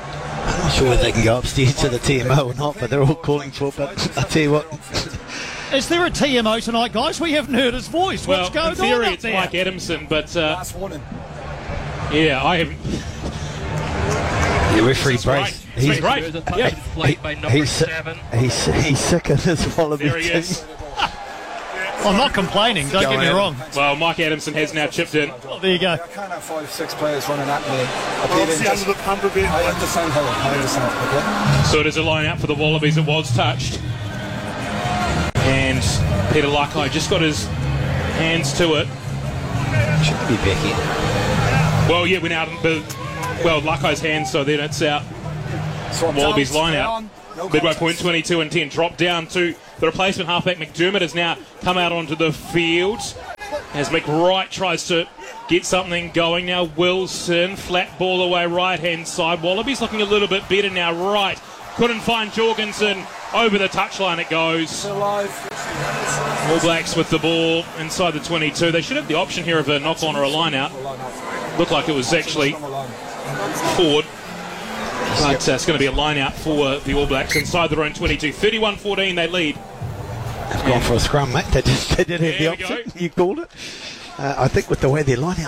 I'm not sure whether they can go upstairs to the T M O or not, but they're all calling for it. But I tell you what, Is there a T M O tonight, guys? We haven't heard his voice. Well, What's going in theory, on up it's there? Mike Adamson, but uh, Last warning. yeah, I haven't. The referee That's Brace. great. It's great. There's a touch Yeah. played by number He's, seven. he's, he's sick of this Wallaby There he team. is. I'm not complaining, don't Go get me ahead. wrong. Well, Mike Adamson has now chipped in. Oh, there you go. I can't have five, six players running at me. Obviously under the pump a bit. I understand how I understand. Okay. So it is a line out for the Wallabies. It was touched. And Peter Lakai just got his hands to it. Should be back in. Well, yeah, went out. But, well, Lakai's hands, so then it's out. Wallabies line out. Midway point twenty-two and ten. Drop down to the replacement halfback. McDermott has now come out onto the field as McWright tries to get something going. Now Wilson, flat ball away right hand side. Wallabies looking a little bit better now. Right, couldn't find Jorgensen. Over the touchline it goes. All Blacks with the ball inside the twenty-two. They should have the option here of a knock on or a line out. Looked like it was actually forward. But uh, it's going to be a line out for the All Blacks inside their own twenty-two. thirty-one fourteen they lead. They've gone for a scrum, mate. They, just, they did have There the we option. go. You called it. Uh, I think with the way their line out